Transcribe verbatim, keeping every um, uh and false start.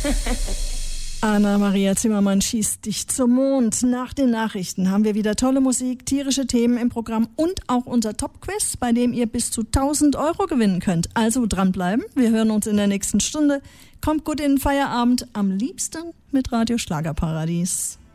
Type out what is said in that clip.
Anna-Maria Zimmermann schießt dich zum Mond. Nach den Nachrichten haben wir wieder tolle Musik, tierische Themen im Programm und auch unser Top-Quiz, bei dem ihr bis zu tausend Euro gewinnen könnt. Also dranbleiben. Wir hören uns in der nächsten Stunde. Kommt gut in den Feierabend, am liebsten mit Radio Schlagerparadies.